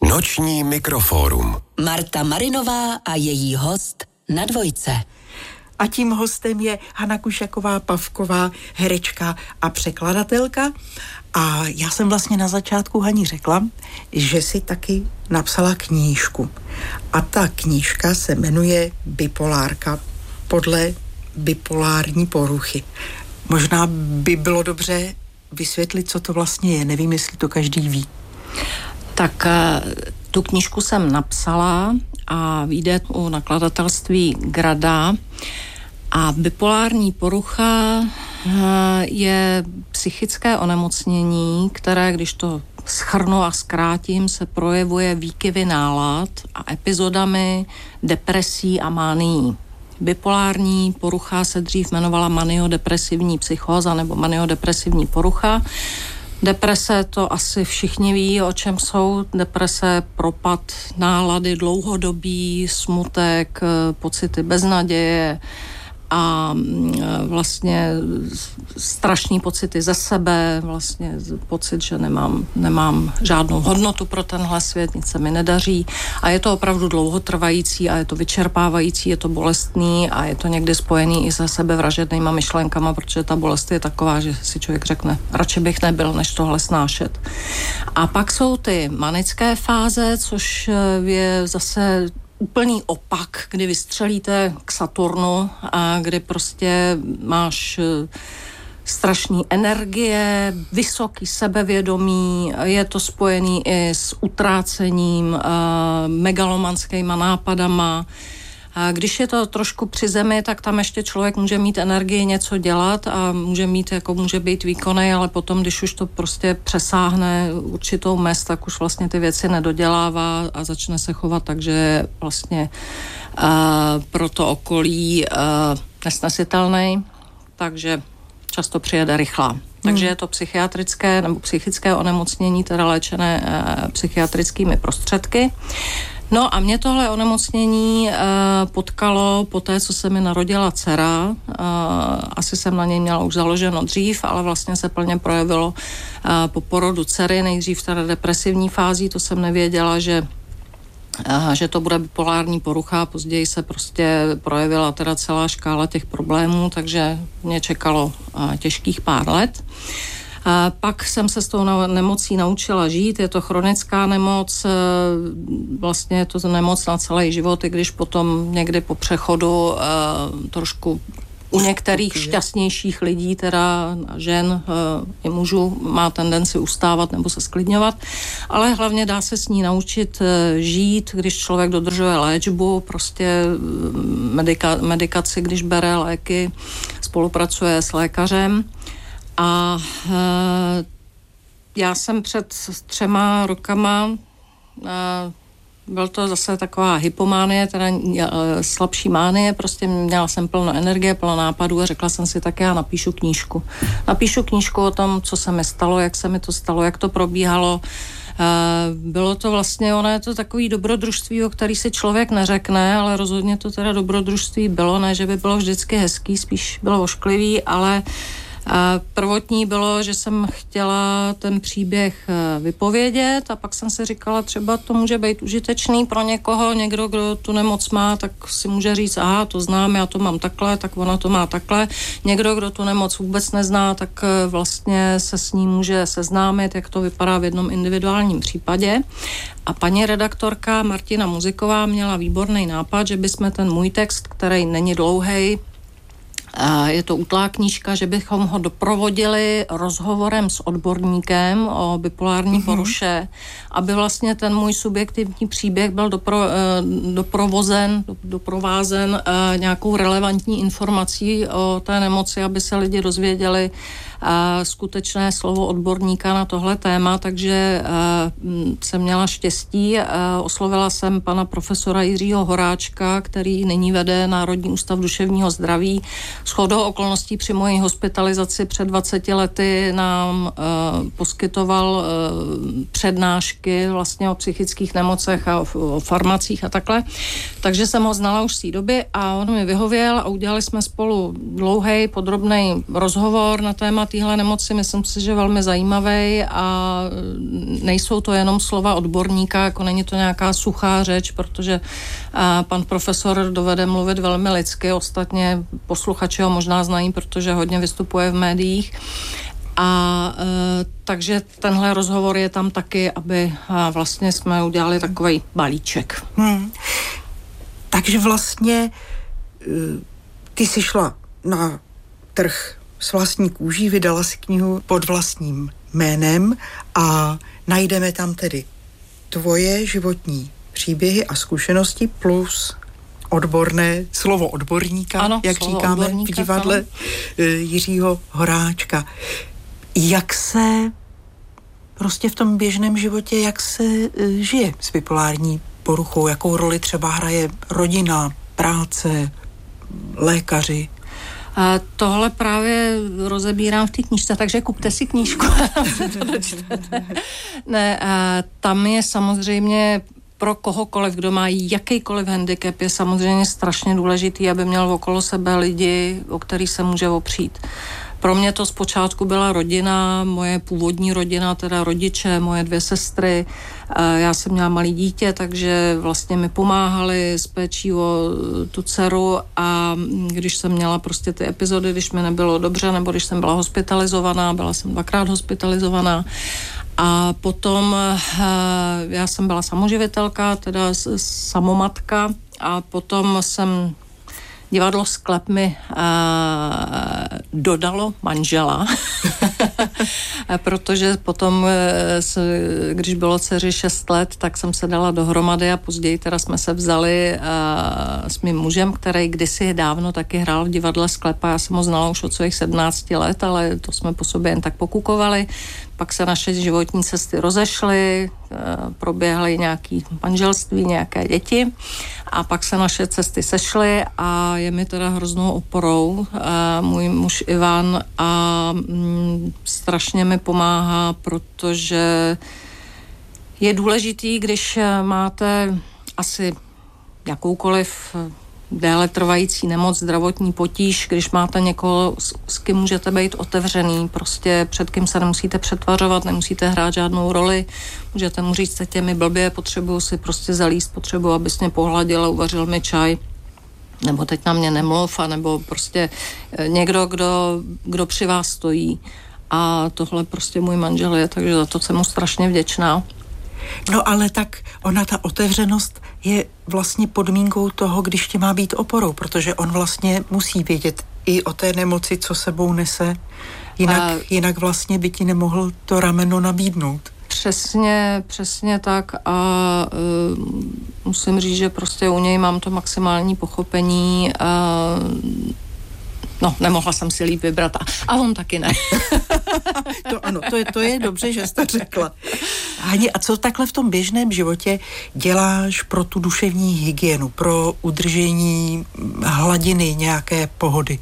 Noční mikrofórum. Marta Marinová a její host na Dvojce. A tím hostem je Hana Kušaková-Pavková, herečka a překladatelka. A já jsem vlastně na začátku Hani řekla, že si taky napsala knížku. A ta knížka se jmenuje Bipolárka podle bipolární poruchy. Možná by bylo dobře vysvětlit, co to vlastně je. Nevím, jestli to každý ví. Tak tu knížku jsem napsala a vyjde u nakladatelství Grada. A bipolární porucha je psychické onemocnění, které, když to shrnu a zkrátím, se projevuje výkyvy nálad a epizodami depresí a mánií. Bipolární porucha se dřív jmenovala maniodepresivní psychóza nebo maniodepresivní porucha. Deprese, to asi všichni ví, o čem jsou. Deprese, propad nálady, dlouhodobý smutek, pocity beznaděje a vlastně strašný pocity ze sebe, vlastně pocit, že nemám žádnou hodnotu pro tenhle svět, nic se mi nedaří a je to opravdu dlouhotrvající a je to vyčerpávající, je to bolestný a je to někdy spojený i se sebevražednýma myšlenkama, protože ta bolest je taková, že si člověk řekne, radši bych nebyl, než tohle snášet. A pak jsou ty manické fáze, což je zase úplný opak, kdy vystřelíte k Saturnu a kdy prostě máš strašný energie, vysoký sebevědomí, je to spojený i s utrácením, megalomanskýma nápadama. A když je to trošku při zemi, tak tam ještě člověk může mít energii něco dělat a může být výkonný, ale potom, když už to prostě přesáhne určitou mez, tak už vlastně ty věci nedodělává a začne se chovat tak, že je vlastně pro to okolí nesnesitelný, takže často přijede rychlá. Takže je to psychiatrické nebo psychické onemocnění, teda léčené psychiatrickými prostředky. No a mě tohle onemocnění potkalo po té, co se mi narodila dcera. Asi jsem na něj měla už založeno dřív, ale vlastně se plně projevilo po porodu dcery, nejdřív teda depresivní fází, to jsem nevěděla, že to bude bipolární porucha, později se prostě projevila teda celá škála těch problémů, takže mě čekalo těžkých pár let. A pak jsem se s tou nemocí naučila žít, je to chronická nemoc, vlastně je to nemoc na celý život, i když potom někdy po přechodu trošku u některých šťastnějších lidí, teda žen i mužů, má tendenci ustávat nebo se sklidňovat, ale hlavně dá se s ní naučit žít, když člověk dodržuje léčbu, prostě medikaci, když bere léky, spolupracuje s lékařem. A já jsem před 3 rokama, byl to zase taková hypománie, teda slabší mánie, prostě měla jsem plno energie, plno nápadů a řekla jsem si, tak já napíšu knížku. Napíšu knížku o tom, co se mi stalo, jak se mi to stalo, jak to probíhalo. Bylo to vlastně, ono je to takový dobrodružství, o který si člověk neřekne, ale rozhodně to teda dobrodružství bylo, ne, že by bylo vždycky hezký, spíš bylo ošklivý, ale prvotní bylo, že jsem chtěla ten příběh vypovědět a pak jsem si říkala, třeba to může být užitečný pro někoho, někdo, kdo tu nemoc má, tak si může říct, aha, to znám, já to mám takhle, tak ona to má takhle. Někdo, kdo tu nemoc vůbec nezná, tak vlastně se s ní může seznámit, jak to vypadá v jednom individuálním případě. A paní redaktorka Martina Muziková měla výborný nápad, že bychom ten můj text, který není dlouhej, je to útlá knížka, že bychom ho doprovodili rozhovorem s odborníkem o bipolární poruše, aby vlastně ten můj subjektivní příběh byl doprovázen nějakou relevantní informací o té nemoci, aby se lidi dozvěděli skutečné slovo odborníka na tohle téma, takže jsem měla štěstí. Oslovila jsem pana profesora Jiřího Horáčka, který nyní vede Národní ústav duševního zdraví. Shodou okolností při mojí hospitalizaci před 20 lety nám poskytoval přednášky vlastně o psychických nemocech a o farmacích a takhle. Takže jsem ho znala už z té doby a on mi vyhověl a udělali jsme spolu dlouhý, podrobný rozhovor na téma téhle nemoci, myslím si, že velmi zajímavý a nejsou to jenom slova odborníka, jako není to nějaká suchá řeč, protože pan profesor dovede mluvit velmi lidsky, ostatně posluchači ho možná znají, protože hodně vystupuje v médiích. A takže tenhle rozhovor je tam taky, aby vlastně jsme udělali takovej balíček. Takže vlastně ty jsi šla na trh s vlastní kůží, vydala si knihu pod vlastním jménem a najdeme tam tedy tvoje životní příběhy a zkušenosti plus odborné slovo odborníka, ano, jak slovo říkáme odborníka, v divadle Jiřího Horáčka. Jak se prostě v tom běžném životě, jak se žije s bipolární poruchou, jakou roli třeba hraje rodina, práce, lékaři? Tohle právě rozebírám v té knížce, takže kupte si knížku. Ne, tam je samozřejmě pro kohokoliv, kdo má jakýkoliv handicap, je samozřejmě strašně důležitý, aby měl okolo sebe lidi, o který se může opřít. Pro mě to zpočátku byla rodina, moje původní rodina, teda rodiče, moje 2 sestry. Já jsem měla malý dítě, takže vlastně mi pomáhali s péčí o tu dceru a když jsem měla prostě ty epizody, když mi nebylo dobře, nebo když jsem byla hospitalizovaná, byla jsem 2krát hospitalizovaná. A potom já jsem byla samoživitelka, teda samomatka a potom jsem divadlo Sklep mi dodalo manžela, protože potom, když bylo dceři 6 let, tak jsem se dala dohromady a později teda jsme se vzali s mým mužem, který kdysi dávno taky hrál v divadle Sklepa. Já jsem ho znala už od svých 17 let, ale to jsme po sobě jen tak pokukovali. Pak se naše životní cesty rozešly, proběhly nějaké manželství, nějaké děti a pak se naše cesty sešly a je mi teda hroznou oporou můj muž Ivan a strašně mi pomáhá, protože je důležitý, když máte asi jakoukoliv déle trvající nemoc, zdravotní potíž, když máte někoho, s kým můžete být otevřený, prostě před kým se nemusíte přetvařovat, nemusíte hrát žádnou roli, můžete mu říct, tě mi blbě, potřebuju si prostě zalíst, potřebuju, abys mě pohladil a uvařil mi čaj, nebo teď na mě nemluv, nebo prostě někdo, kdo při vás stojí. A tohle prostě můj manžel je, takže za to jsem mu strašně vděčná. No ale tak ona, ta otevřenost je vlastně podmínkou toho, když tě má být oporou, protože on vlastně musí vědět i o té nemoci, co sebou nese, jinak vlastně by ti nemohl to rameno nabídnout. Přesně tak a musím říct, že prostě u něj mám to maximální pochopení no, nemohla jsem si líp vybrat a on taky ne. To ano, to je dobře, že jsi to řekla. Hani, a co takhle v tom běžném životě děláš pro tu duševní hygienu, pro udržení hladiny nějaké pohody?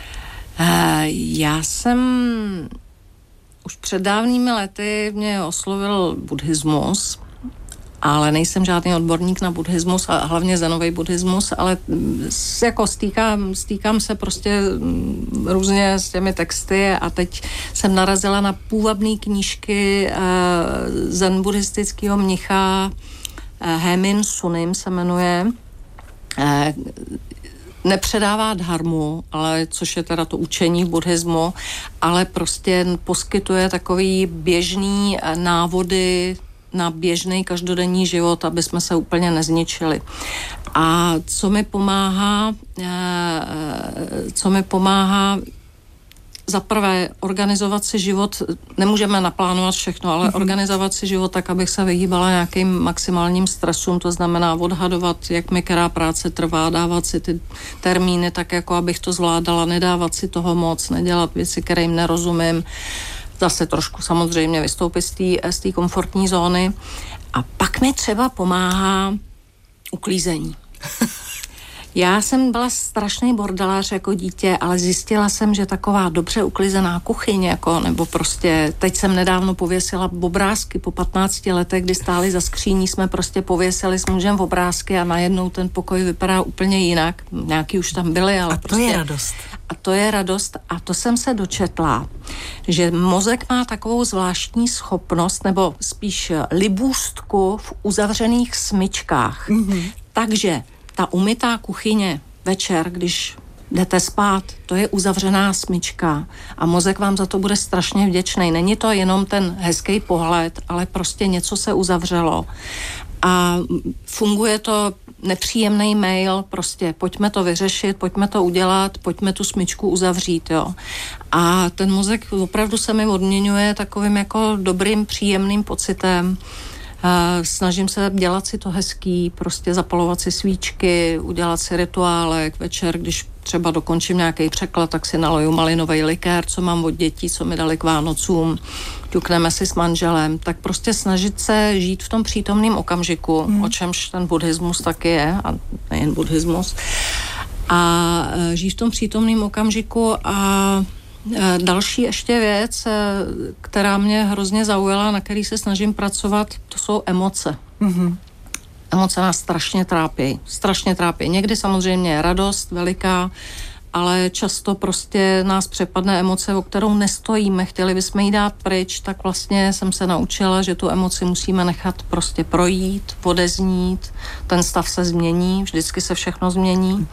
Já jsem už před dávnými lety mě oslovil buddhismus, ale nejsem žádný odborník na buddhismus a hlavně zenový buddhismus, ale jako stýkám se prostě různě s těmi texty a teď jsem narazila na půvabné knížky zen buddhistického mnicha Hemin Sunim se jmenuje. Nepředává dharmu, ale což je teda to učení v buddhismu, ale prostě poskytuje takový běžný návody na běžný každodenní život, aby jsme se úplně nezničili. A co mi pomáhá za prvé organizovat si život, nemůžeme naplánovat všechno, ale organizovat si život tak, abych se vyhýbala nějakým maximálním stresům, to znamená odhadovat, jak mi která práce trvá, dávat si ty termíny tak, jako abych to zvládala, nedávat si toho moc, nedělat věci, které jim nerozumím, zase trošku samozřejmě vystoupit z té komfortní zóny. A pak mi třeba pomáhá uklízení. Já jsem byla strašný bordelář jako dítě, ale zjistila jsem, že taková dobře uklizená kuchyň, jako, nebo prostě, teď jsem nedávno pověsila obrázky po 15 letech, kdy stáli za skříní, jsme prostě pověsili s mužem obrázky a najednou ten pokoj vypadá úplně jinak. Nějaký už tam byly, ale a to prostě je radost. A to je radost a to jsem se dočetla, že mozek má takovou zvláštní schopnost, nebo spíš libůstku v uzavřených smyčkách. Takže ta umytá kuchyně večer, když jdete spát, to je uzavřená smyčka a mozek vám za to bude strašně vděčný. Není to jenom ten hezký pohled, ale prostě něco se uzavřelo. A funguje to nepříjemný mail, prostě pojďme to vyřešit, pojďme to udělat, pojďme tu smyčku uzavřít, jo. A ten mozek opravdu se mi odměňuje takovým jako dobrým, příjemným pocitem. Snažím se dělat si to hezký, prostě zapalovat si svíčky, udělat si rituálek večer, když třeba dokončím nějaký překlad, tak si naloju malinový likér, co mám od dětí, co mi dali k Vánocům, ťukneme si s manželem, tak prostě snažit se žít v tom přítomném okamžiku, o čemž ten buddhismus taky je, a nejen buddhismus, a žít v tom přítomném okamžiku. A další ještě věc, která mě hrozně zaujala, na který se snažím pracovat, to jsou emoce. Emoce nás strašně trápí. Někdy samozřejmě je radost veliká, ale často prostě nás přepadne emoce, o kterou nestojíme, chtěli bychom jí dát pryč, tak vlastně jsem se naučila, že tu emoci musíme nechat prostě projít, odeznít, ten stav se změní, vždycky se všechno změní.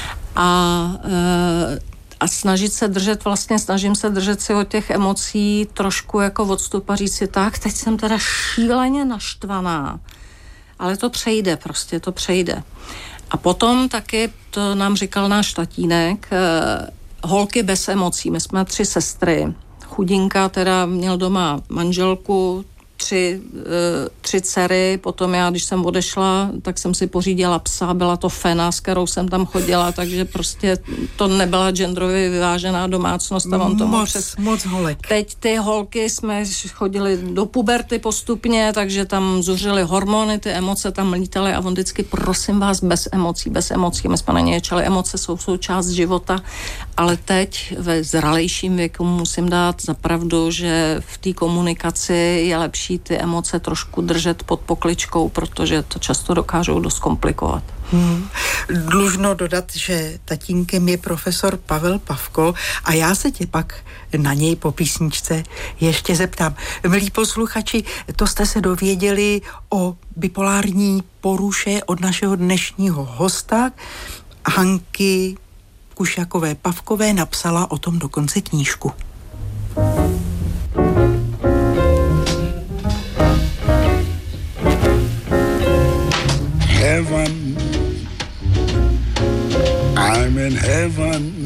A snažím se držet si od těch emocí trošku jako odstup a říct si tak, teď jsem teda šíleně naštvaná, ale to přejde. A potom taky, to nám říkal náš tatínek, holky bez emocí. My jsme 3 sestry. Chudinka teda měl doma manželku, 3 dcery, potom já, když jsem odešla, tak jsem si pořídila psa, byla to Fena, s kterou jsem tam chodila, takže prostě to nebyla genderově vyvážená domácnost. A on tomu moc holek. Teď ty holky jsme chodili do puberty postupně, takže tam zuřily hormony, ty emoce tam lítaly a on vždycky, prosím vás, bez emocí. My jsme na ně čeli, emoce jsou součást života, ale teď ve zralejším věku musím dát za pravdu, že v té komunikaci je lepší ty emoce trošku držet pod pokličkou, protože to často dokážou dost komplikovat. Dlužno dodat, že tatínkem je profesor Pavel Pavko a já se tě pak na něj po písničce ještě zeptám. Milí posluchači, to jste se dověděli o bipolární poruše od našeho dnešního hosta. Hanky Kušakové Pavkové napsala o tom dokonce knížku. Heaven, I'm in heaven,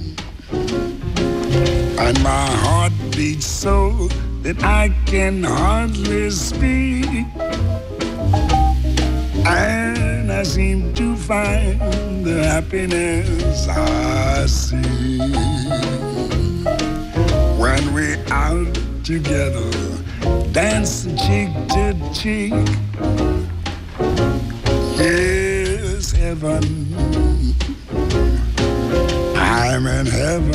and my heart beats so that I can hardly speak, and I seem to find the happiness I see when we're out together, dancing cheek to cheek. Yes, heaven, I'm in heaven.